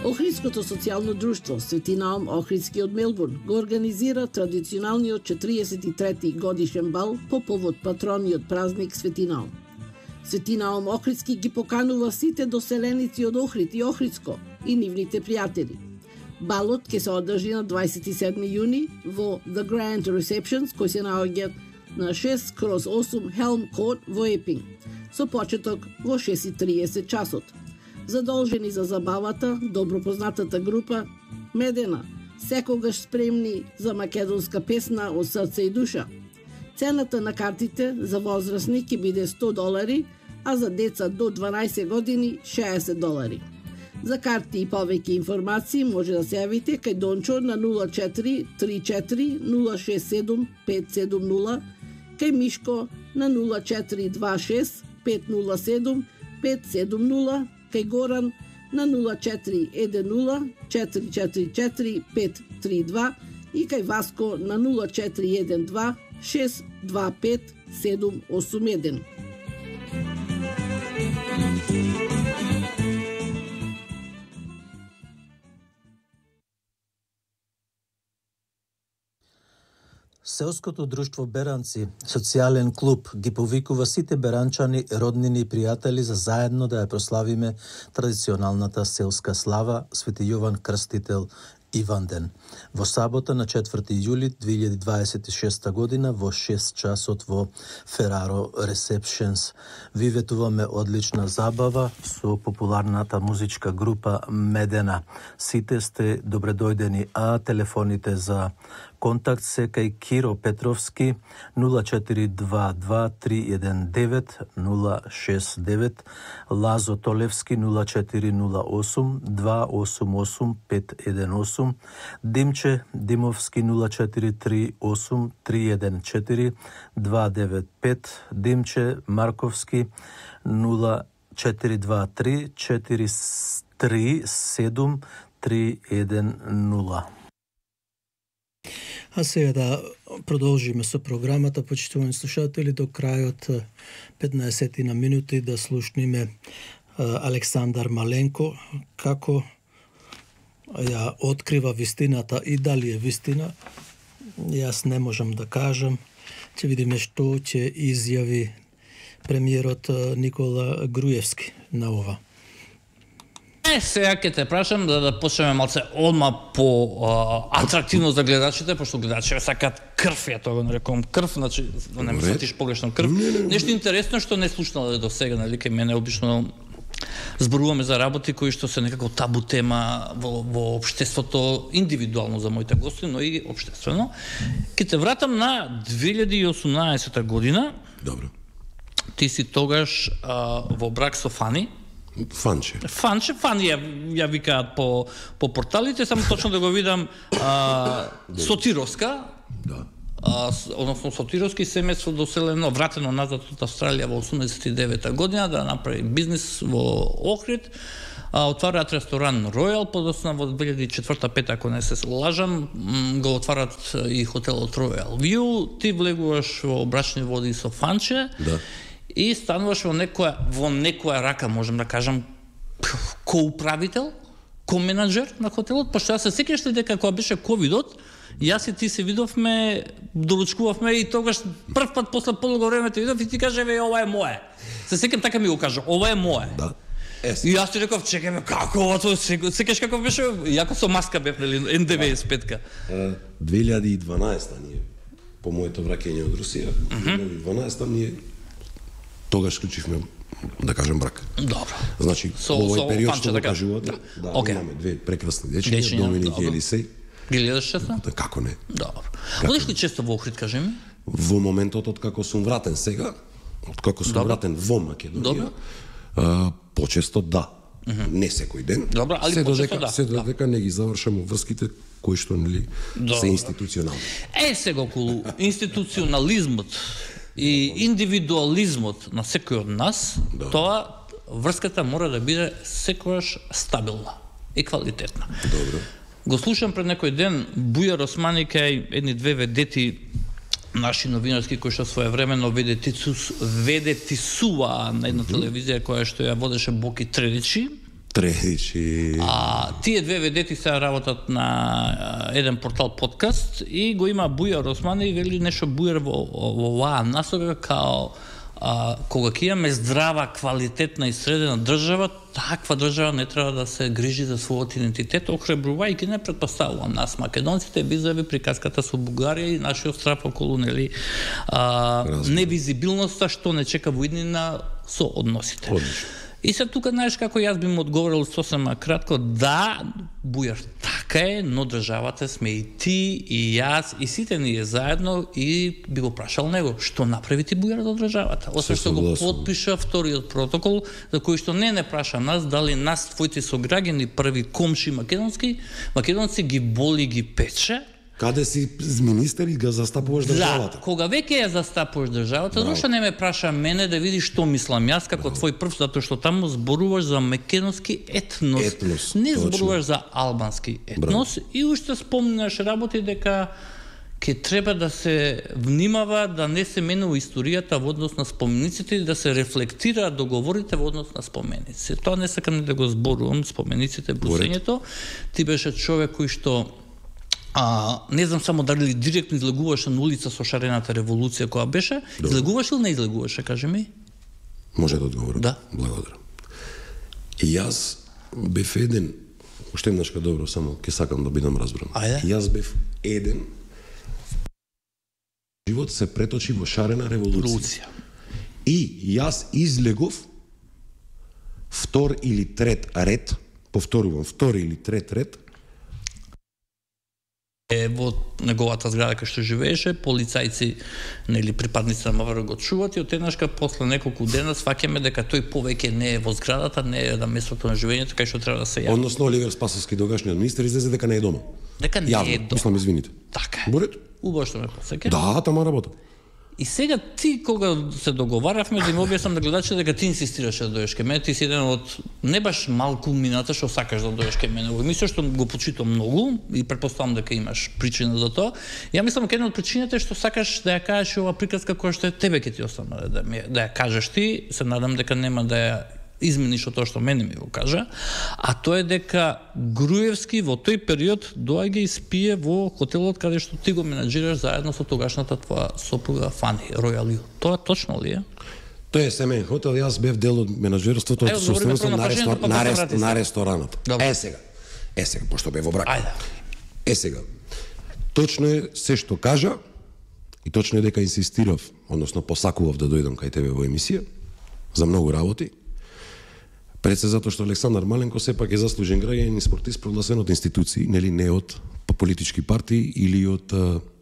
Охридското социјално друштво Свети Наум Охридски од Мелбурн го организира традиционалниот 43-ти годишен бал по повод патрониот празник Свети Наум. Свети Наум Охридски ги поканува сите доселеници од Охрид и Охридско и нивните пријатели. Балот ќе се одржи на 27 јуни во The Grand Receptions, кој се наоѓа на 6/8 Helm Court во Епинг, со почеток во 6:30 часот. Задолжени за забавата, добро познатата група Медена, секогаш спремни за македонска песна од срце и душа. Цената на картите за возрастни ќе биде $100, а за деца до 12 години $60. За карти и повеќе информации може да се јавите кај Дончо на 0434 067 570, кај Мишко на 0426 507 570, кај Горан на 0410 444 532 и кај Васко на 0412 625 781. Селското друштво Беранци, социјален клуб, ги повикува сите беранчани, роднини и пријатели за заедно да ја прославиме традиционалната селска слава Свети Јован Крстител Иванден. Во сабота на 4 јули 2026 година во 6 часот во Ferraro Receptions. Ви ветуваме одлична забава со популарната музичка група Медена. Сите сте добредојдени, а телефоните за контакт се кај Киро Петровски 0422 319 069, Лазо Толевски 0408 288 518, Димче Димовски 0438 314 295, Димче Марковски 0423 437 310. А сега да продолжиме со програмата, почитувани слушатели, до крајот 15 на минути да слушниме Александар Маленко како ја открива вистината и дали е вистина. Јас не можам да кажам. Ќе видиме што ќе изјави премиерот Никола Груевски на ова. Сега ќе те прашам да почнеме малце одма по атрактивно за гледачите, пошто гледачите сакаат крв, ја тоа го нарекувам крв, значи да не мислиш погрешно крв. Нешто интересно што не слушнале до сега, нали, кај мене обично зборуваме за работи кои што се некако табу тема во општеството, индивидуално за моите гости, но и општествено. Ќе те вратам на 2018 година. Добро. Ти си тогаш во брак со Фани. Фани ја викаат по порталите, само точно да го видам Сотировска. Да. Односно Сотировски семејство доселено, вратено назад од Австралија во 89 година да направи бизнис во Охрид. Отвараат ресторан Ројал, подоцна во 2004-2005, ако не се лажам, го отварат и хотелот Ројал Виу. Ти влегуваш во брачни води со Фанче. Да. И стануваш во некоја рака, можем да кажам, коуправител, коменаџер на хотелот, пошто јас се сеќаш ли дека кога беше ковидот, јас и ти се видовме, доручкувавме и тогаш прв пат после подолго време те видов и ти каже, ова е мое. Се сеќам така ми го кажа, ова е мое. Да. И јас ти реков, чекаме, како ова тоа, сеќаш како беше, јако со маска бев, нели, N95-ка. 2012 ние, по моето враќање од Русија, 2012 ние тогаш склучивме, да кажем, брак. Добро. Значи, во овој период што го кажувате, имаме две прекрасни дечиња, Доминик и Елисеј. Ги гледаш често? Како не? Добро. Одиш ли често во Охрид, кажи ми? Во моментот од како сум вратен сега, од како сум вратен во Македонија, почесто да. Не секој ден. Добро, али почесто да. Се додека не ги завршам врските кои што нели се институционални. Сега околу институционализмот и индивидуализмот на секој од нас, тоа врската мора да биде секогаш стабилна и квалитетна. Добро. Го слушам пред некој ден Бујар Османи кај едни две ведети наши новинарски кои што своевремено ведетисуваа на една телевизија која што ја водеше Боки Тредичи Тредичи. Тие две ведети сега работат на еден портал подкаст и го има Бујар Османи и вели нешто Бујар во оваа насока као кога ќе имаме здрава, квалитетна и средена држава, таква држава не треба да се грижи за својот идентитет, охрабрувајќи не претпоставува нас македонците, визави приказката со Бугарија и нашиот страв околу невизибилноста што не чека во иднина со односите. Одлично. И се тука, знаеш како јас би му одговорил сосема кратко, да, Бујар, така е, но државата сме и ти, и јас, и сите ние заедно, и би го прашал него, што направи ти Бујар за државата? Освен што го подпиша вториот протокол, за кој што не праша нас, дали нас, твоите сограѓани, први комши македонци ги боли, ги пече. Каде си министер и га застапуваш државата? Да, кога веќе ја застапуваш државата, зашто не ме праша мене да видиш што мислам јас како твој прв, затоа што таму зборуваш за македонски етнос. Не зборуваш за албански етнос. И уште спомнаш работи дека ќе треба да се внимава да не се менува историјата во однос на спомениците и да се рефлектира договорите во однос на споменици. Тоа не сакам да го зборувам, спомениците, брусењето. Ти беше човек кој што не знам само дали директно излегуваше на улица со шарената револуција која беше. Излегуваше или не излегуваше, кажи ми? Може да одговорам. Да. Благодарам. И јас бев еден, уште еднашка добро, само ќе сакам да бидам разбран. Јас бев еден, живот се преточи во шарена револуција. И јас излегов втор или трет ред, повторувам, втор или трет ред, во неговата зграда кај што живееше, полицајци нели припадници на МВР го чуват и од еднашка после неколку дена сваќаме дека тој повеќе не е во зградата, не е на местото на живењето кај што треба да се јави. Односно Оливер Спасовски, тогашниот министер, излезе дека не е дома. Дека не е дома. Мислам, извините. Така е. Борет? Убаво што ме посеќа. Да, тама работа. И сега ти кога се договаравме да им објаснам на гледачите дека ти инсистираше да дојдеш кај мене, ти си еден од не баш малку мината што сакаш да дојдеш кај мене во емисија, што го почитам многу и претпоставам дека имаш причина за тоа. Ја мислам дека една од причините што сакаш да ја кажеш ова приказка која што тебе ќе ти остана да ја кажеш ти, се надам дека нема да ја измениш од тоа што мене ми го кажа, а тоа е дека Груевски во тој период доаѓа и спие во хотелот каде што ти го менаџираш заедно со тогашната твоја сопруга Фани, Ројал Ю. Тоа точно ли е? Тоа е семеен хотел, јас бев дел од менаџерството, од собственото на ресторанот. Е сега, пошто бев во брак. Е сега, точно е се што кажа и точно е дека инсистирав, односно посакував да дојдам кај тебе во емисија за многу работи. Пред се затоа што Александар Маленко сепак е заслужен граѓанин и спортист прогласен од институции, нели не од политички партии или од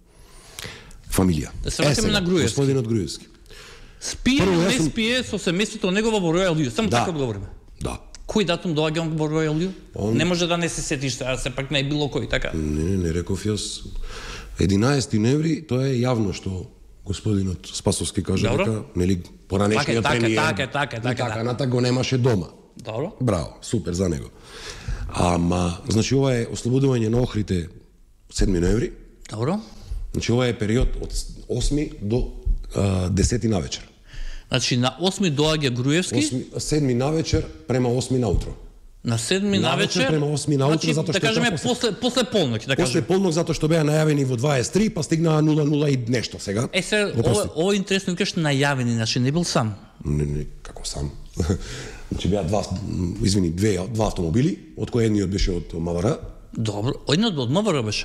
фамилија. Да се вратиме на Груевски. Господинот Груевски. Спие или не спие со семејството негово во Ројал Ю? Само така одговориме. Да. Кој датум доаѓа он во Ројал Ю? Не може да не се сетиш, а сепак не е било кој, така? Не реков јас. 11 ноември, тоа е јавно што господинот Спасовски кажа дека, нели, поранешниот премиер така натака го немаше дома. Добро. Браво, супер за него. Ама, значи, ова е ослободување на Охрите 7 ноември. Добро. Значи, ова е период од 8 до 10 навечер. Значи, на 8 доаѓа Груевски. 7 навечер према 8 наутро. На 7 навечер према 8 наутро, затоа што да кажеме после полноќ, да кажеме. После полноќ затоа што беа најавени во 23, па стигнаа 00 и нешто сега. Се, ова интересно викаш најавени, значи не бил сам. Не, како сам. Значи беа два автомобили, од кои едниот беше од МВР. Добро, едниот од МВР беше.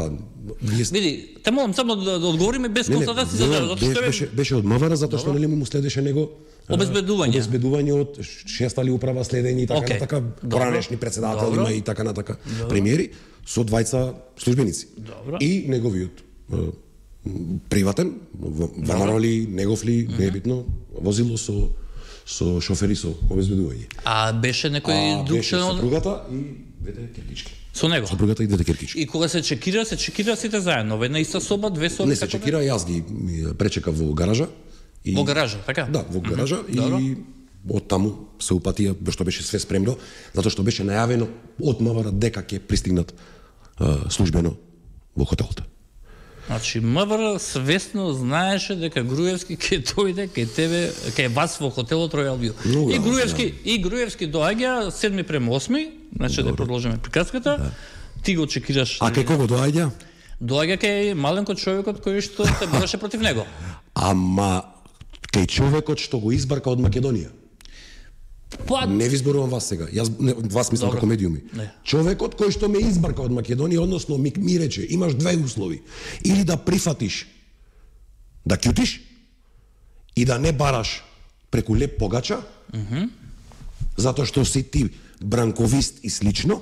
Види, те молам само да одговориме без констатации за тоа, затоа што беше од МВР затоа што нели му следеше него обезбедување од шестали управа следење и така натака, поранешни председатели и така натака премиери со двајца службеници. И неговиот приватен, ВМРО ли, негов ли, не е битно, возило со шофери со обезбедување. А беше некој друг член од сопругата и двете кирпички. Со него. Сопругата и двете кирпички. И кога се чекира сите заедно, во една иста соба, две соби. Не се чекира, јас ги пречекав во гаража. Во гаража, така? Да, во гаража и од таму се упатија, што беше све спремно, затоа што беше најавено од МВР дека ќе пристигнат службено во хотелот. Значи МВР свесно знаеше дека Груевски ќе дојде кај тебе, кај вас во хотелот Ројал Вил. И Груевски доаѓа 7:8, значи да продолжиме приказката. Ти го очекираш. А кај кого доаѓа? Доаѓа кај маленко човекот кој што се бореше против него. Ама кај човекот што го избарка од Македонија. Не ви зборувам вас сега. Вас мислам како медиуми. Човекот кој што ме избарка од Македонија, односно ми рече, имаш две услови. Или да прифатиш, да ќутиш, и да не бараш преку леп погача, затоа што си ти бранковист и слично,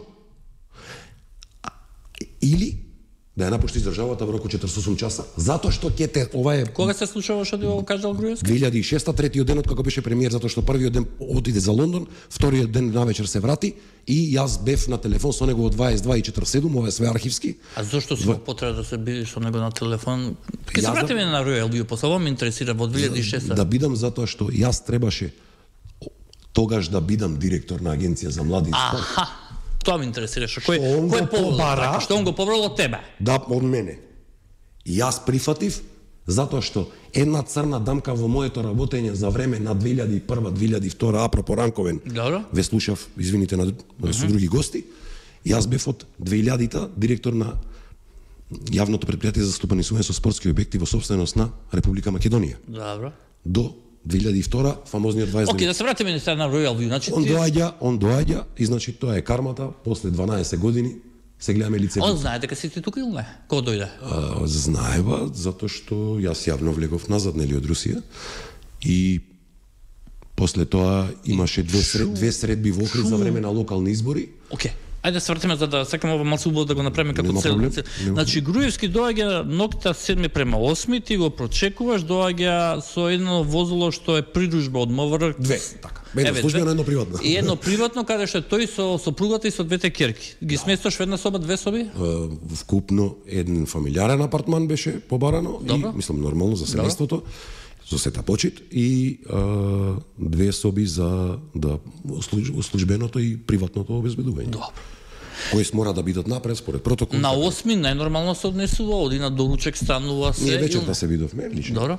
или да ја напуштиш државата во року 48 часа, затоа што ќе те ова е. Кога се случува што ти го кажал Груевски? 2006, третиот денот како беше премиер, затоа што првиот ден отиде за Лондон, вториот ден навечер се врати и јас бев на телефон со него од 22:47, ова е све архивски. А зошто си потреба да се бидеш со него на телефон? Ќе се вратиме на Ројал Вил, после ова ме интересира во 2006. Да бидам затоа што јас требаше тогаш да бидам директор на агенција за млади и спорт. Тоа ме интересираше. Кој побара? Што он го побрал од тебе? Да, од мене. И јас прифатив затоа што една црна дамка во моето работење за време на 2001-2002, апропо Ранковен. Добро. Ве слушав, извините со други гости. Јас бев од 2000-та директор на јавното претпријатие за стопанисување со спортски објекти во собственост на Република Македонија. Добро. До 2002, фамозниот 20. Океј, да се вратиме на Ројал Вил. Значи он доаѓа и значи тоа е кармата, после 12 години се гледаме лице. Он знае дека си ти тука или не? Кога дојде? Знаева, затоа што јас јавно влегов назад нели од Русија и после тоа имаше две средби во Охрид за време на локални избори. Океј. Ајде се вратиме за да сакам ова малку убаво да го направиме како цел. Значи Груевски доаѓа ноќта 7:8, ти го прочекуваш, доаѓа со едно возило што е придружба од МВР. Две, така. Едно службено, едно приватно. И едно приватно каде што тој со сопругата и со двете ќерки. Ги сместаш во една соба, две соби? Вкупно еден фамилиарен апартман беше побарано и мислам нормално за семејството. За сета почит и две соби за службеното и приватното обезбедување. Добро. Кои мора да бидат напред според протокол. На 8 најнормално се однесува, оди на доручек, станува се. Ние вечерта се видовме лично. Добро.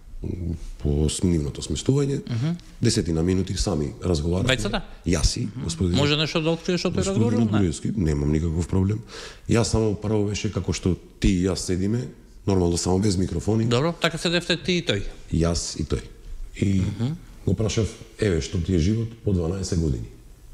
По нивното сместување, 10 минути сами разговаравме. Двајцата? Јас и господин. Може нешто да откриеш што тој разговарал? Немам никаков проблем. Јас само прво беше како што ти и јас седиме, нормално само без микрофони. Добро, така седевте ти и тој. Јас и тој. И го прашав, еве што ти е живот по 12 години.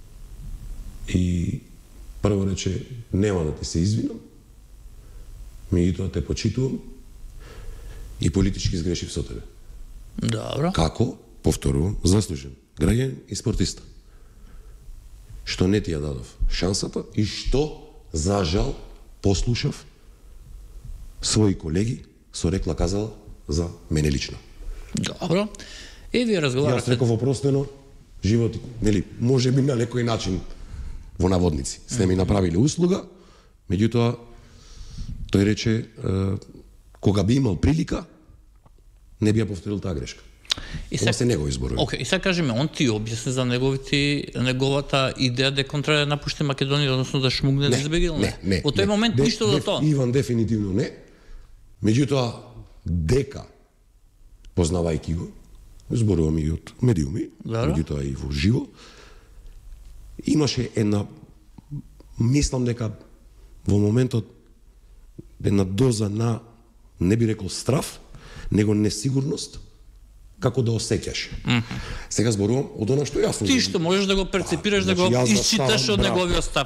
И прво рече, нема да ти се извинам, меѓутоа те почитувам и политички сгрешив со тебе. Добро. Како? Повторувам, заслужен граѓанин и спортиста. Што не ти ја дадов шансата и што, за жал, послушав своји колеги со рекла казала за мене лично. Добро. И вие разговарате. Јас реков опростено, живот, нели, може би на некој начин во наводници. Сте ми направиле услуга, меѓутоа тој рече кога би имал прилика не би ја повторил таа грешка. Ова се негови зборови. Океј, и сега кажеме, он ти објасни за неговата идеја дека он треба да напушти Македонија, односно да шмугне да избеги. Не. Во тој момент ништо за тоа. Иван дефинитивно не. Меѓутоа дека познавајќи го, зборувам и од медиуми, меѓутоа и во живо, имаше една, мислам дека во моментот една доза на, не би рекол страв, него несигурност, како да осеќаш. Сега зборувам од она што јасно. Ти што можеш да го перцепираш, да го исчиташ од неговиот став.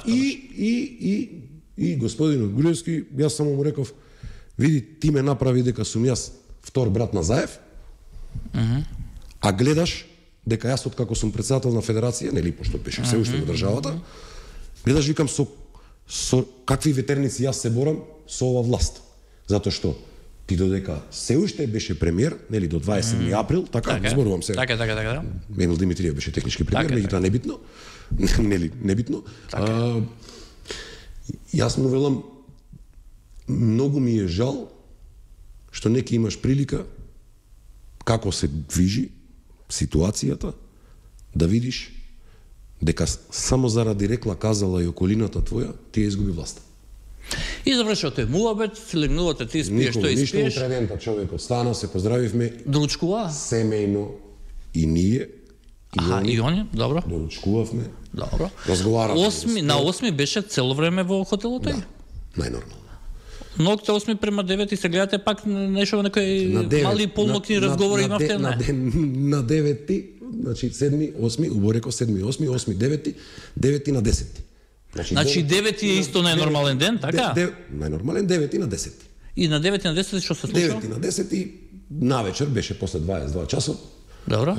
И господинот Груевски, јас само му реков, види, ти ме направи дека сум јас втор брат на Заев, а гледаш дека јас откако сум председател на федерација, нели, пошто беше се уште во државата, гледаш, викам, со какви ветерници јас се борам со ова власт. Затоа што ти додека се уште беше премиер, нели, до 27 април, така, зборувам се. Така. Емил Димитриев беше технички премиер, меѓутоа небитно. Нели, небитно. Јас му велам, многу ми е жал што не ќе имаш прилика како се движи ситуацијата, да видиш дека само заради рекла казала и околината твоја, ти ја изгуби власта. И завршува тој муабет, си легнувате, ти спиеш, тој Ништо спиеш. утредента човекот стана, се поздравивме. Доручкува? Семејно и ние. И они, добро. Доручкувавме. Добро. Разговаравме. На 8 беше цело време во хотелот тој? Да, најнормално. Нокте 8 према 9 и се гледате пак нешто некои мали полнокни разговори имавте, на 9, значи 7, 8, убаво реков 7, 8, 8, 9, 9 на 10. Значи 9 е исто најнормален ден, така? Најнормален 9 на 10. И на 9 на 10 што се случува? 9 на 10 навечер беше после 22 часот. Добро.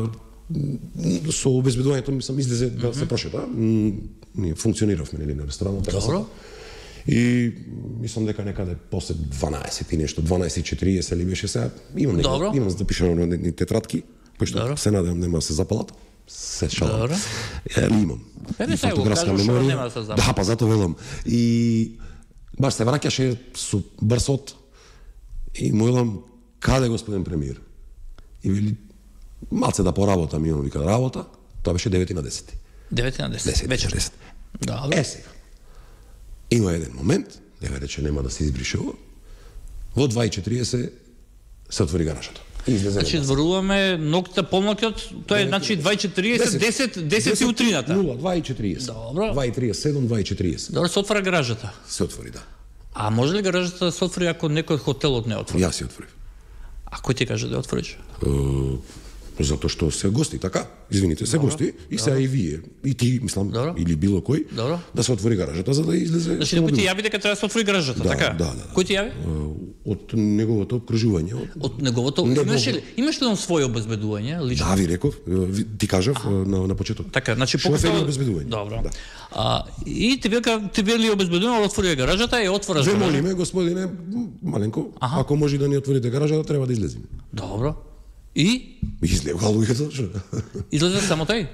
Со обезбедувањето ми сам излезе да се прошета. Ние функциониравме на ресторанот. Добро. И мислам дека некаде после 12 и нешто, 12:40 ли беше сега. Имам запишано на тетрадки, пошто се надевам нема да се запалат. Се шалам. Добро. Имам. Еве сега го кажуваш, нема да се запалат. Да, па затоа велам. И баш се враќаше со брсот и му велам, каде господин премиер? И вели, малце да поработам, имам вика работа. Тоа беше 9 на 10. 9 на 10. Вечер. Добро. Сега. Има еден момент, дека рече нема да се избрише ово. Во 2:40 се отвори гаражата. Значи зборуваме ноќта помнокот, тоа е значи 2:40, 10 утрината. 2:40. Добро. 2:37, 2:40. Добро, се отвора гаражата. Се отвори, да. А може ли гаражата да се отвори ако некој од хотелот не отвори? Јас се отворив. А кој ти каже да отвориш? Затоа што се гости, така? Извините, се гости и сега и вие, и ти, мислам, или било кој, да се отвори гаражата за да излезе. Значи некој ти јави дека треба да се отвори гаражата, така? Да. Кој ти јави? Од неговото обкружување. Од неговото, имаш ли он своје обезбедување лично? Да, ви реков, ти кажав на почеток. Така, значи шофер и обезбедување. Добро. И ти вели обезбедување, отвори гаражата и отвораш гаражата. Ве молиме, господине Маленко, ако може да ни отворите гаражата, треба да излеземе. Добро. И? Излега луѓето, што? Излезе само тој?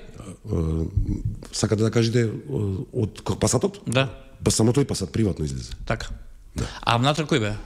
Сакате да кажете од пасатот? Да. Па само тој пасат приватно излезе. Така. Да. А внатре кој бе?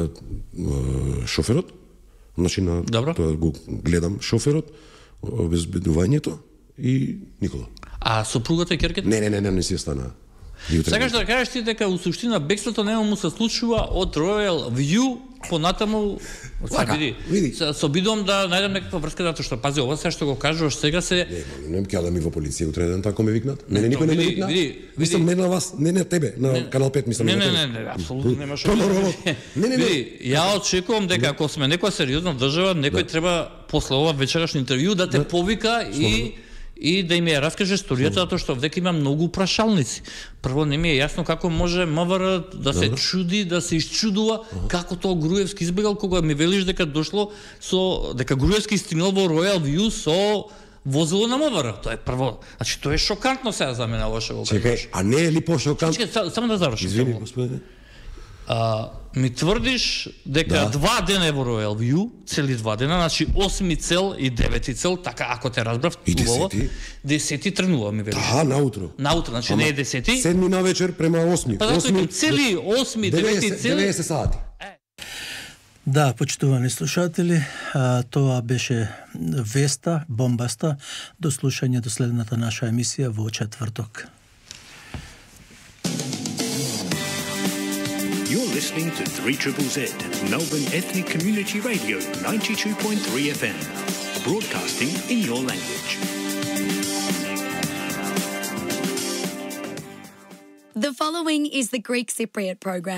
Шоферот. Значи тоа го гледам шоферот, обезбедувањето и Никола. А сопругата и керката? Не си остана. Сакаш да кажеш ти дека у суштина бегството нема му се случува од Royal View понатаму, види. Се обидувам да најдам некаква врска, затоа што пази ова се што го кажуваш сега се. Не ќе да ми во полиција утре ден тако ме викнат. Не никој не ме викна. Мислам не на вас, не на тебе, на Канал 5 мислам. Не, апсолутно нема што. Види, ја очекувам дека ако сме некоја сериозна држава, некој треба после ова вечерашно интервју да те повика и да им ја раскаже историјата, затоа што вдека има многу прашалници. Прво не ми е јасно како може МВР да се чуди, да се исчудува како тоа Груевски избегал кога ми велиш дека дошло дека Груевски стигнал во Royal View со возило на МВР. Тоа е прво. Значи тоа е шокантно сега за мене ова што го кажеш. Чекај, а не е ли по-шокантно? Чекај, само да завршам. Извини, господине. Ми тврдиш дека 2 дена е во Royal View, цели 2 дена, значи 8 цел и 9 цел, така ако те разбрав, убаво. 10 тренува ми велиш. Да, наутро. Наутро, значи не е 10. 7 на вечер према 8. Па затоа цели 8, 9 цели 90 сати. Да, почитувани слушатели, тоа беше веста, бомбаста, до слушање до следната наша емисија во четврток. You're listening to 3ZZZ, Melbourne Ethnic Community Radio, 92.3 FM, broadcasting in your language. The following is the Greek Cypriot program.